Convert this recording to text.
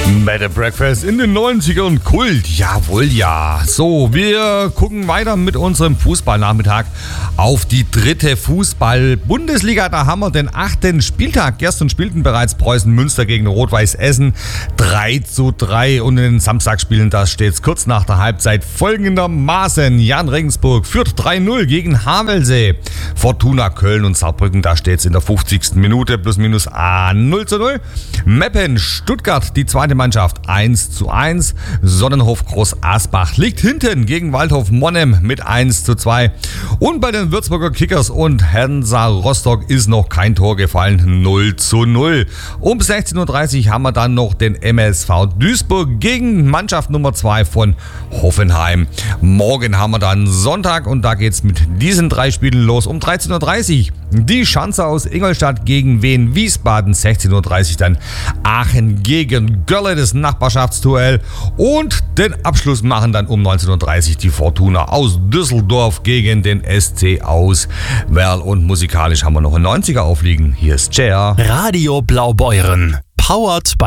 Bed and Breakfast in den 90ern Kult, jawohl, ja. So, wir gucken weiter mit unserem Fußballnachmittag auf die dritte Fußball-Bundesliga. Da haben wir den 8. Spieltag. Gestern spielten bereits Preußen Münster gegen Rot-Weiß Essen 3:3 und in den Samstagspielen, da steht es kurz nach der Halbzeit folgendermaßen. Jan Regensburg führt 3:0 gegen Havelse. Fortuna Köln und Saarbrücken, da steht es in der 50. Minute plus minus 0:0. Meppen Stuttgart, die zweite Mannschaft 1:1. Sonnenhof Groß Asbach liegt hinten gegen Waldhof Monnem mit 1:2. Und bei den Würzburger Kickers und Hansa Rostock ist noch kein Tor gefallen, 0:0. Um 16:30 Uhr haben wir dann noch den MSV Duisburg gegen Mannschaft Nummer 2 von Hoffenheim. Morgen haben wir dann Sonntag und da geht es mit diesen 3 Spielen los. Um 13:30 Uhr die Schanzer aus Ingolstadt gegen Wien Wiesbaden. 16:30 Uhr dann Aachen gegen Görle, das Nachbarschaftsduell. Und den Abschluss machen dann um 19:30 Uhr die Fortuna aus Düsseldorf gegen den SC aus Werl. Und musikalisch haben wir noch einen 90er aufliegen. Hier ist Cher. Radio Blaubeuren. Powered by